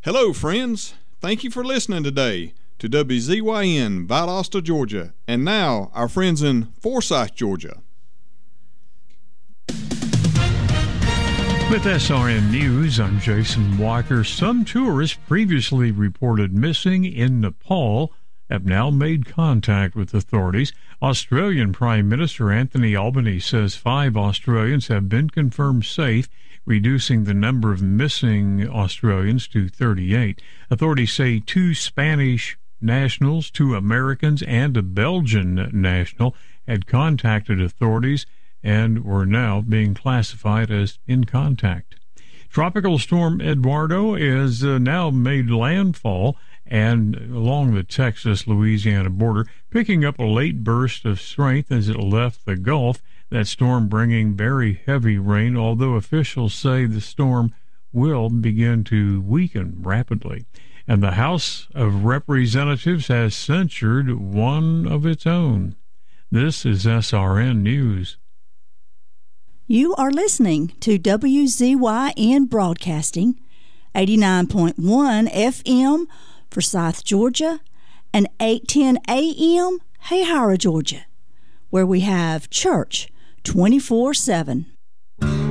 Hello, friends. Thank you for listening today to WZYN Valdosta, Georgia, and now our friends in Forsyth, Georgia. With SRN News, I'm Jason Walker. Some tourists previously reported missing in Nepal have now made contact with authorities. Australian Prime Minister Anthony Albanese says 5 Australians have been confirmed safe, reducing the number of missing Australians to 38. Authorities say 2 Spanish nationals, 2 Americans, and a Belgian national had contacted authorities and were now being classified as in contact. Tropical storm Eduardo is now made landfall and along the Texas-Louisiana border, picking up a late burst of strength as it left the Gulf. That storm bringing very heavy rain, although officials say the storm will begin to weaken rapidly. And the House of Representatives has censured one of its own. This is SRN News. You are listening to WZYN Broadcasting, 89.1 FM, Forsyth, Georgia, and 810 AM, Hayhara, Georgia, where we have church 24/7.